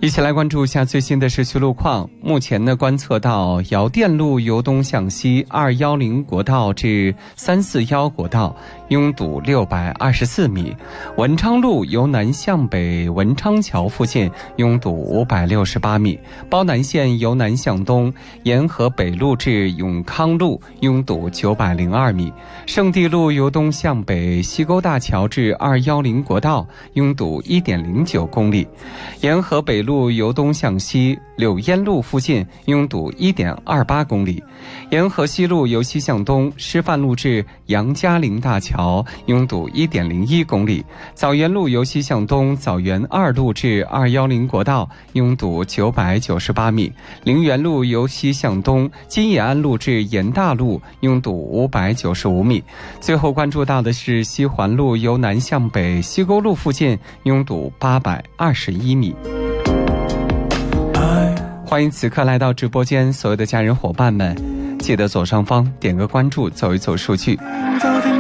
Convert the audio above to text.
一起来关注一下最新的市区路况。目前呢，观测到姚店路由东向西210国道至341国道拥堵624米，文昌路由南向北文昌桥附近拥堵568米，包南线由南向东沿河北路至永康路拥堵902米，圣地路由东向北西沟大桥至210国道拥堵1.09公里，沿河北路由东向西柳烟路附近拥堵1.28公里，沿河西路由西向东师范路至杨家岭大桥拥堵1.01公里，枣园路由西向东枣园2路至210国道拥堵998米，陵园路由西向东金野安路至延大路拥堵595米。最后关注到的是西环路由南向北西沟路附近拥堵821米。欢迎此刻来到直播间所有的家人伙伴们，记得左上方点个关注，走一走数据。